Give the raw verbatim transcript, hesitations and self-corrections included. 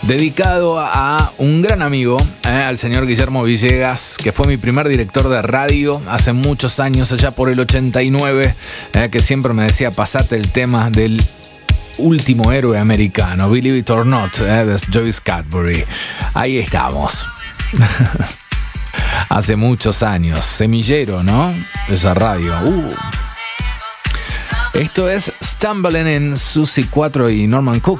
dedicado a un gran amigo, eh, al señor Guillermo Villegas, que fue mi primer director de radio hace muchos años, allá por el ochenta y nueve, eh, que siempre me decía, pasate el tema del último héroe americano, Believe It or Not, eh, de Joyce Cadbury. Ahí estamos. Hace muchos años, semillero, ¿no? Esa radio. Uh. Esto es Stumbling in Susie cuatro y Norman Cook.